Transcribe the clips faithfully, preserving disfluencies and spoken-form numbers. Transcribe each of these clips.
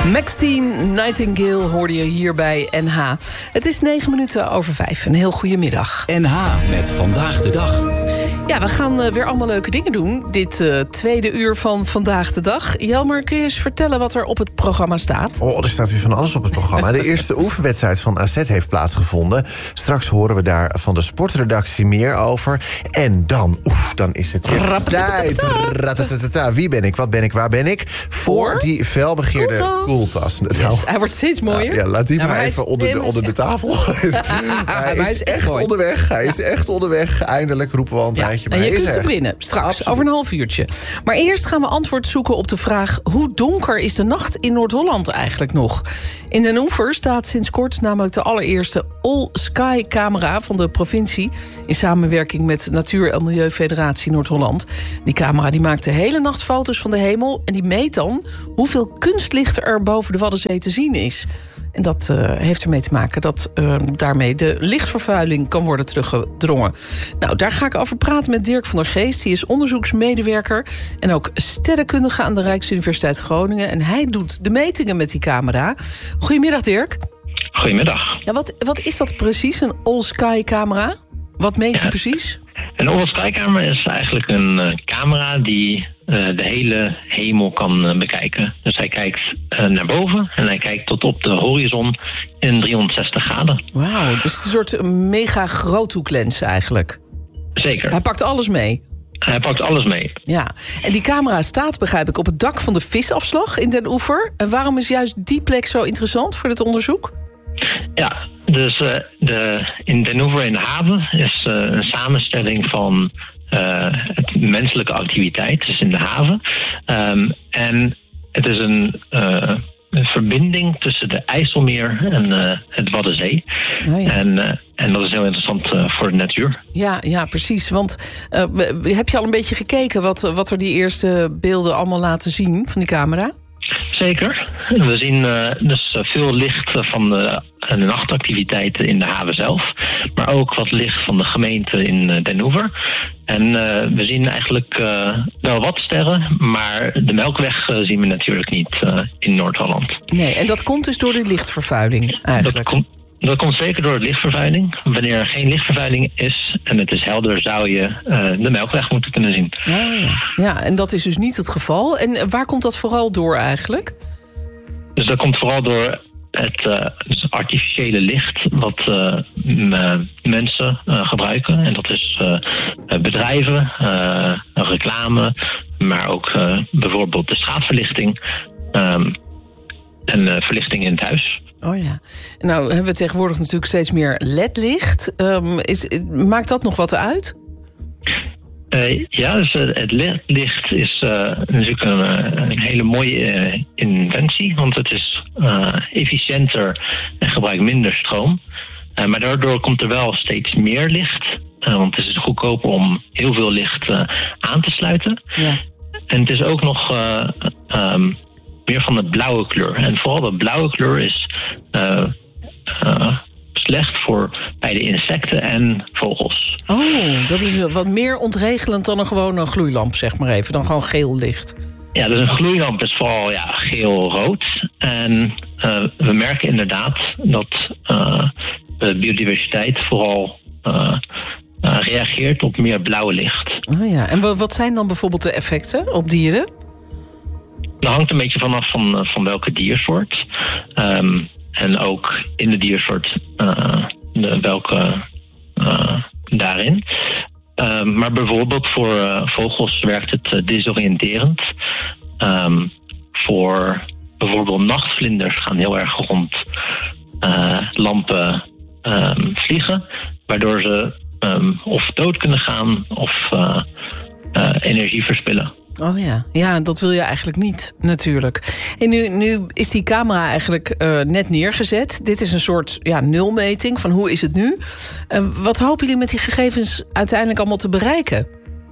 Maxine Nightingale hoorde je hier bij N H. Het is negen minuten over vijf. Een heel goede middag. N H met Vandaag de Dag. Ja, we gaan uh, weer allemaal leuke dingen doen. Dit uh, tweede uur van Vandaag de Dag. Jelmer, kun je eens vertellen wat er op het programma staat? Oh, er staat weer van alles op het programma. De eerste oefenwedstrijd van A Z heeft plaatsgevonden. Straks horen we daar van de sportredactie meer over. En dan, oef, dan is het weer tijd. Ratatatata. Wie ben ik, wat ben ik, waar ben ik? Voor die felbegeerde koeltas. koeltas. Yes, nou, hij wordt steeds mooier. Ja, ja, laat die ja, maar, maar even onder de, onder de tafel. hij is, is echt mooi. onderweg. Hij is echt onderweg. Eindelijk roepen we al een ja, tijdje. Maar en je hij kunt is hem er. winnen, straks, Absoluut. over een half uurtje. Maar eerst gaan we antwoord zoeken op de vraag... hoe donker is de nacht in Noord-Holland eigenlijk nog? In Den Oever staat sinds kort namelijk de allereerste All-Sky-camera van de provincie... in samenwerking met Natuur- en Milieufederatie Noord-Holland. Die camera die maakt de hele nacht foto's van de hemel... en die meet dan hoeveel kunstlicht er boven de Waddenzee te zien is... En dat uh, heeft ermee te maken dat uh, daarmee de lichtvervuiling kan worden teruggedrongen. Nou, daar ga ik over praten met Dirk van der Geest. Die is onderzoeksmedewerker en ook sterrenkundige aan de Rijksuniversiteit Groningen. En hij doet de metingen met die camera. Goedemiddag, Dirk. Goedemiddag. Ja, wat, wat is dat precies, een all-sky-camera? Wat meet je ja. precies? Een all-sky-camera is eigenlijk een uh, camera die uh, de hele hemel kan uh, bekijken. Dus hij kijkt uh, naar boven en hij kijkt tot op de horizon in driehonderdzestig graden. Wauw, dus een soort mega groothoeklens eigenlijk. Zeker. Hij pakt alles mee. Hij pakt alles mee. Ja, en die camera staat, begrijp ik, op het dak van de visafslag in Den Oever. En waarom is juist die plek zo interessant voor dit onderzoek? Ja, dus uh, de, in Den Oever in de haven is uh, een samenstelling van uh, het menselijke activiteit, dus in de haven. Um, en het is een, uh, een verbinding tussen de IJsselmeer en uh, het Waddenzee. Oh ja. en, uh, en dat is heel interessant uh, voor de natuur. Ja, ja, precies. Want uh, heb je al een beetje gekeken wat, wat er die eerste beelden allemaal laten zien van die camera? Zeker. We zien uh, dus veel licht van de, de nachtactiviteiten in de haven zelf. Maar ook wat licht van de gemeente in Den Oever. En uh, we zien eigenlijk uh, wel wat sterren. Maar de Melkweg uh, zien we natuurlijk niet uh, in Noord-Holland. Nee, en dat komt dus door de lichtvervuiling eigenlijk? Dat komt, dat komt zeker door de lichtvervuiling. Wanneer er geen lichtvervuiling is en het is helder... zou je uh, de Melkweg moeten kunnen zien. Ah, ja. ja, en dat is dus niet het geval. En waar komt dat vooral door eigenlijk? Dus dat komt vooral door het uh, dus artificiële licht... wat uh, m- mensen uh, gebruiken. En dat is uh, bedrijven, uh, reclame... maar ook uh, bijvoorbeeld de straatverlichting... Um, en uh, verlichting in het huis... Oh ja. Nou hebben we tegenwoordig natuurlijk steeds meer L E D-licht. Um, is, maakt dat nog wat uit? Uh, ja, dus uh, het L E D-licht is uh, natuurlijk een, een hele mooie uh, inventie. Want het is uh, efficiënter en gebruikt minder stroom. Uh, maar daardoor komt er wel steeds meer licht. Uh, want het is goedkoper om heel veel licht uh, aan te sluiten. Ja. En het is ook nog... Uh, um, meer van de blauwe kleur. En vooral de blauwe kleur is uh, uh, slecht voor bij de insecten en vogels. Oh, dat is wat meer ontregelend dan een gewone gloeilamp, zeg maar even. Dan gewoon geel licht. Ja, dus een gloeilamp is vooral ja, geel-rood. En uh, we merken inderdaad dat uh, de biodiversiteit vooral... Uh, uh, reageert op meer blauwe licht. Oh ja, en wat zijn dan bijvoorbeeld de effecten op dieren? Dat hangt een beetje vanaf van, van welke diersoort. Um, en ook in de diersoort uh, de, welke uh, daarin. Um, maar bijvoorbeeld voor uh, vogels werkt het uh, desoriënterend. Um, voor bijvoorbeeld nachtvlinders gaan heel erg rond uh, lampen um, vliegen. Waardoor ze um, of dood kunnen gaan of uh, uh, energie verspillen. Oh ja, ja, dat wil je eigenlijk niet natuurlijk. En nu, nu is die camera eigenlijk uh, net neergezet. Dit is een soort ja, nulmeting van hoe is het nu. Uh, wat hopen jullie met die gegevens uiteindelijk allemaal te bereiken?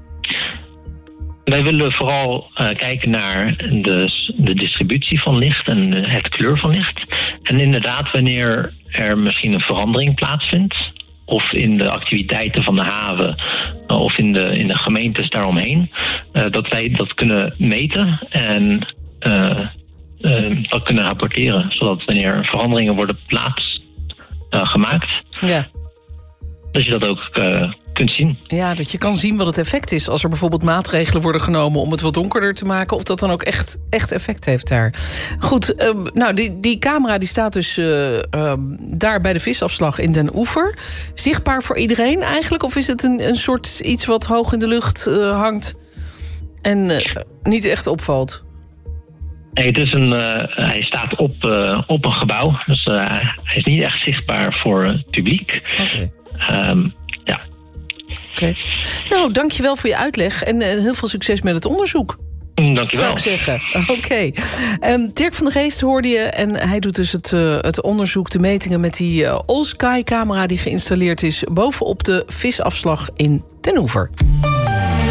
Wij willen vooral uh, kijken naar de, de distributie van licht en het kleur van licht. En inderdaad, wanneer er misschien een verandering plaatsvindt... of in de activiteiten van de haven uh, of in de, in de gemeentes daaromheen... Uh, dat wij dat kunnen meten en uh, uh, dat kunnen rapporteren. Zodat wanneer veranderingen worden plaats uh, gemaakt, ja. dat je dat ook uh, kunt zien. Ja, dat je kan zien wat het effect is. Als er bijvoorbeeld maatregelen worden genomen om het wat donkerder te maken, of dat dan ook echt, echt effect heeft daar. Goed, uh, nou die, die camera die staat dus uh, uh, daar bij de visafslag in Den Oever. Zichtbaar voor iedereen eigenlijk? Of is het een, een soort iets wat hoog in de lucht uh, hangt en uh, niet echt opvalt? Nee, het is een, uh, hij staat op, uh, op een gebouw. Dus uh, hij is niet echt zichtbaar voor het publiek. Okay. Um, ja. Oké. Okay. Nou, dankjewel voor je uitleg. En uh, heel veel succes met het onderzoek. Dankjewel. Zou ik zeggen. Oké. Okay. Um, Dirk van der Geest hoorde je. En hij doet dus het, uh, het onderzoek, de metingen met die uh, All Sky camera die geïnstalleerd is bovenop de visafslag in Den Oever.